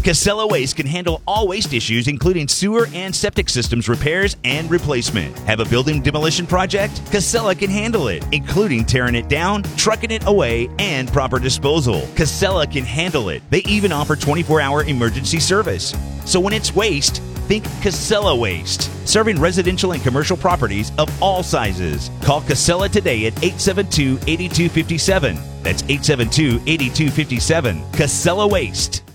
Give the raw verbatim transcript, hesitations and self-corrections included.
Casella Waste can handle all waste issues, including sewer and septic systems repairs and replacement. Have a building demolition project? Casella can handle it, including tearing it down, trucking it away, and proper disposal. Casella can handle it. They even offer twenty-four hour emergency service. So when it's waste, think Casella Waste. Serving residential and commercial properties of all sizes. Call Casella today at eight seven two, eight two five seven. That's eight seven two, eight two five seven. Casella Waste.